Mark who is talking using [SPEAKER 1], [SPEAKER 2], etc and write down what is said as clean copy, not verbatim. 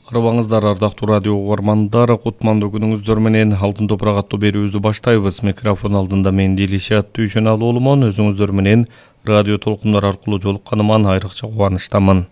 [SPEAKER 1] Арыбаңыздар, ардактуу радио угармандар, кутмандуу күнүңүздөр менен Алтын топурак аттуу берүүбүздү баштайбыз. Микрофон алдында мен Дилишат Түйшөналуулумун. Өзүңүздөр менен радио толкундар аркылуу жолукканыман айрыкча кубанычтамын.